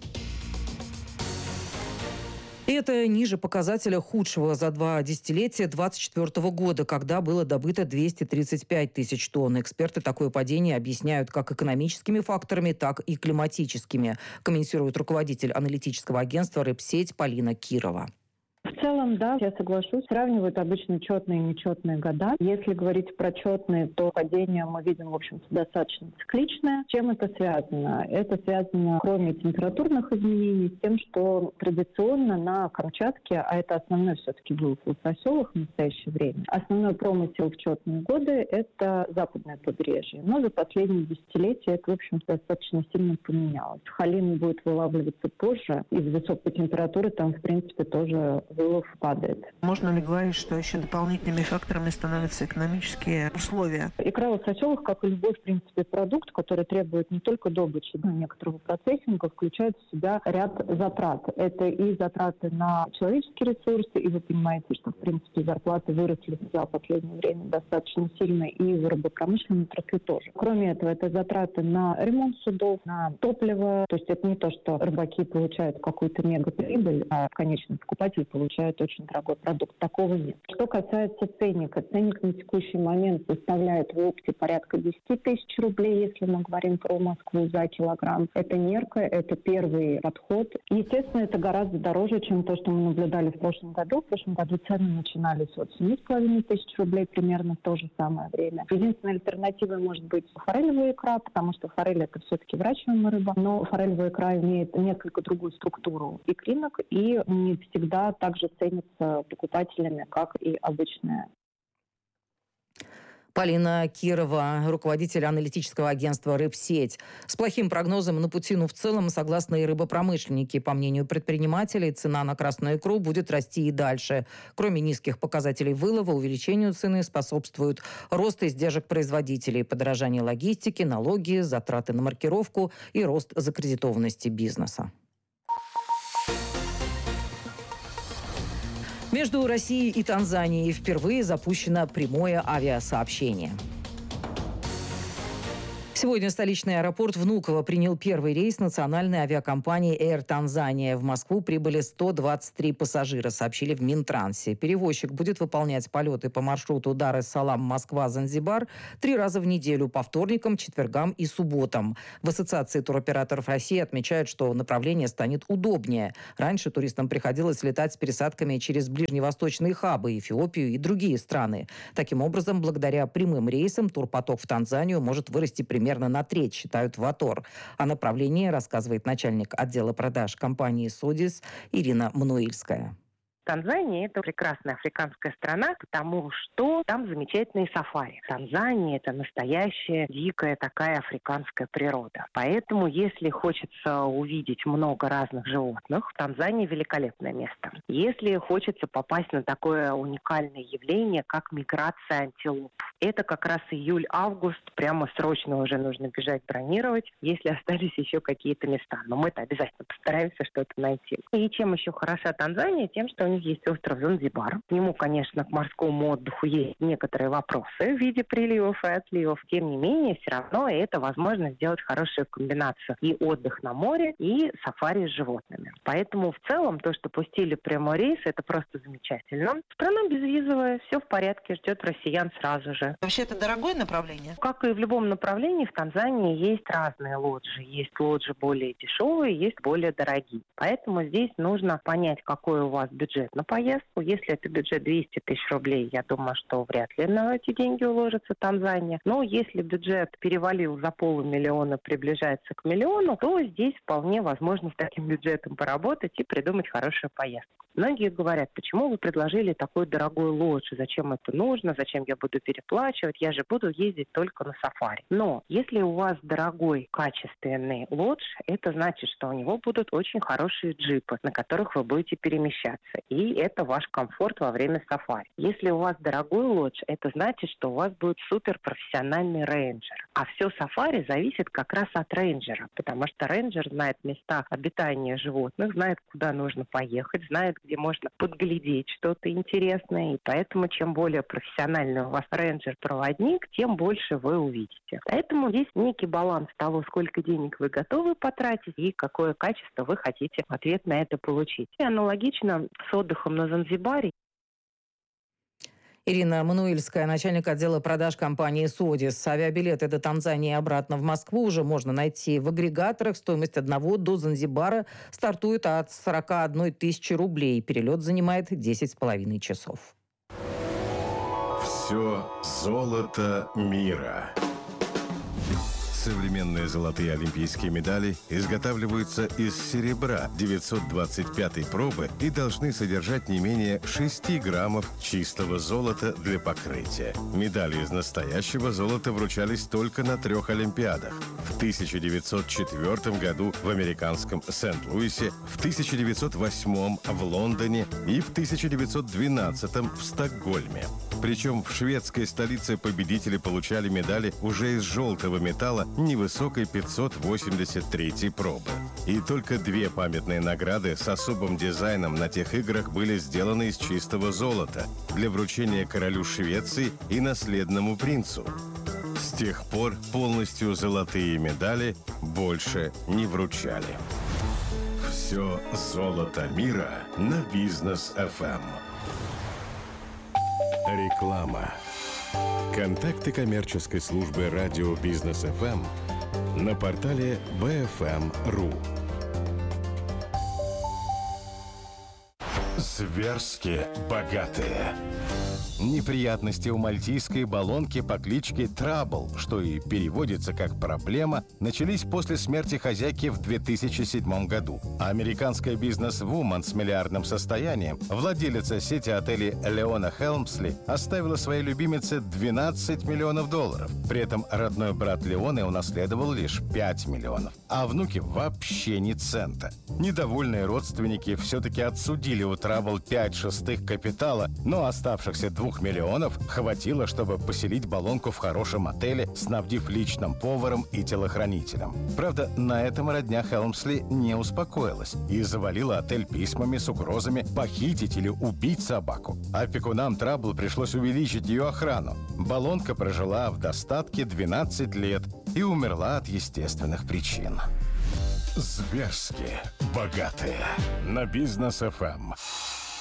И это ниже показателя худшего за 2 десятилетия 2024 года, когда было добыто 235 тысяч тонн. Эксперты такое падение объясняют как экономическими факторами, так и климатическими, комментирует руководитель аналитического агентства «Рыбсеть» Полина Кирова. В целом, да, я соглашусь. Сравнивают обычно четные и нечетные года. Если говорить про четные, то падение мы видим, в общем-то, достаточно цикличное. С чем это связано? Это связано, кроме температурных изменений, с тем, что традиционно на Камчатке, а это основной все-таки вылов лососевых в настоящее время, основной промысел в четные годы – это западное побережье. Но за последние десятилетия это, в общем-то, достаточно сильно поменялось. Халин будет вылавливаться позже. Из-за высокой температуры там, в принципе, тоже вылов падает. Можно ли говорить, что еще дополнительными факторами становятся экономические условия? Икра лососевых, как и любой, в принципе, продукт, который требует не только добычи, но и некоторого процессинга, включает в себя ряд затрат. Это и затраты на человеческие ресурсы, и вы понимаете, что, в принципе, зарплаты выросли за последнее время достаточно сильно, и в рыбопромышленной отрасли тоже. Кроме этого, это затраты на ремонт судов, на топливо. То есть это не то, что рыбаки получают какую-то мегаприбыль, а конечный покупатель получает очень дорогой продукт. Такого нет. Что касается ценника. Ценник на текущий момент составляет в опте порядка 10 тысяч рублей, если мы говорим про Москву, за килограмм. Это мерка, это первый подход. Естественно, это гораздо дороже, чем то, что мы наблюдали в прошлом году. В прошлом году цены начинались от 7,5 тысяч рублей примерно в то же самое время. Единственной альтернативой может быть форелевая икра, потому что форель — это все-таки выращиваемая рыба, но форелевая икра имеет несколько другую структуру икринок и не всегда также же ценится покупателями, как и обычная. Полина Кирова, руководитель аналитического агентства «Рыбсеть». С плохим прогнозом на путину в целом согласны и рыбопромышленники. По мнению предпринимателей, цена на красную икру будет расти и дальше. Кроме низких показателей вылова, увеличению цены способствуют рост издержек производителей, подорожание логистики, налоги, затраты на маркировку и рост закредитованности бизнеса. Между Россией и Танзанией впервые запущено прямое авиасообщение. Сегодня столичный аэропорт Внуково принял первый рейс национальной авиакомпании Air Tanzania. В Москву прибыли 123 пассажира, сообщили в Минтрансе. Перевозчик будет выполнять полеты по маршруту Дар-эс-Салам, Москва, Занзибар 3 раза в неделю по вторникам, четвергам и субботам. В Ассоциации туроператоров России отмечают, что направление станет удобнее. Раньше туристам приходилось летать с пересадками через ближневосточные хабы, Эфиопию и другие страны. Таким образом, благодаря прямым рейсам турпоток в Танзанию может вырасти примерно на треть, считают в АТОР. О направлении рассказывает начальник отдела продаж компании «Содис» Ирина Мануильская. Танзания – это прекрасная африканская страна, потому что там замечательные сафари. Танзания – это настоящая дикая такая африканская природа. Поэтому, если хочется увидеть много разных животных, Танзания – великолепное место. Если хочется попасть на такое уникальное явление, как миграция антилоп, это как раз июль-август, прямо срочно уже нужно бежать бронировать, если остались еще какие-то места. Но мы-то обязательно постараемся что-то найти. И чем еще хороша Танзания? Тем, что у них есть остров Занзибар. К нему, конечно, к морскому отдыху есть некоторые вопросы в виде приливов и отливов. Тем не менее, все равно это возможно сделать хорошую комбинацию и отдых на море, и сафари с животными. Поэтому в целом то, что пустили прямой рейс, это просто замечательно. Страна безвизовая, все в порядке, ждет россиян сразу же. Вообще это дорогое направление? Как и в любом направлении, в Танзании есть разные лоджии. Есть лоджии более дешевые, есть более дорогие. Поэтому здесь нужно понять, какой у вас бюджет на поездку. Если это бюджет 200 тысяч рублей, я думаю, что вряд ли на эти деньги уложится Танзания. Но если бюджет перевалил за 500 000, приближается к 1 000 000, то здесь вполне возможно с таким бюджетом поработать и придумать хорошую поездку. Многие говорят, почему вы предложили такой дорогой лодж, зачем это нужно, зачем я буду переплачивать, я же буду ездить только на сафари. Но если у вас дорогой, качественный лодж, это значит, что у него будут очень хорошие джипы, на которых вы будете перемещаться. И это ваш комфорт во время сафари. Если у вас дорогой лодж, это значит, что у вас будет суперпрофессиональный рейнджер. А все сафари зависит как раз от рейнджера, потому что рейнджер знает места обитания животных, знает, куда нужно поехать, знает, где можно подглядеть что-то интересное. И поэтому, чем более профессиональный у вас рейнджер-проводник, тем больше вы увидите. Поэтому здесь некий баланс того, сколько денег вы готовы потратить и какое качество вы хотите в ответ на это получить. И аналогично с отдыхом на Занзибаре. Ирина Мануильская, начальник отдела продаж компании «Содис». Авиабилеты до Танзании и обратно в Москву уже можно найти в агрегаторах. Стоимость одного до Занзибара стартует от 41 тысячи рублей. Перелет занимает 10,5 часов. Все золото мира. Современные золотые олимпийские медали изготавливаются из серебра 925-й пробы и должны содержать не менее 6 граммов чистого золота для покрытия. Медали из настоящего золота вручались только на 3 Олимпиадах. В 1904 году в американском Сент-Луисе, в 1908 в Лондоне и в 1912 в Стокгольме. Причем в шведской столице победители получали медали уже из желтого металла невысокой 583 пробы. И только 2 памятные награды с особым дизайном на тех играх были сделаны из чистого золота для вручения королю Швеции и наследному принцу. С тех пор полностью золотые медали больше не вручали. Все золото мира на Бизнес ФМ. Реклама. Контакты коммерческой службы радио Бизнес ФМ на портале bfm.ru. Зверски богатые. Неприятности у мальтийской баллонки по кличке Трабл, что и переводится как «проблема», начались после смерти хозяйки в 2007 году. Американская бизнес-вумен с миллиардным состоянием, владелица сети отелей Леона Хелмсли, оставила своей любимице $12 миллионов. При этом родной брат Леоны унаследовал лишь 5 миллионов, а внуки вообще ни цента. Недовольные родственники все-таки отсудили у Трабл 5/6 капитала, но оставшихся 2 миллионов хватило, чтобы поселить баллонку в хорошем отеле, снабдив личным поваром и телохранителем. Правда, на этом родня Хелмсли не успокоилась и завалила отель письмами с угрозами похитить или убить собаку. Опекунам Трабл пришлось увеличить ее охрану. Баллонка прожила в достатке 12 лет и умерла от естественных причин. Зверски богатые на Бизнес ФМ.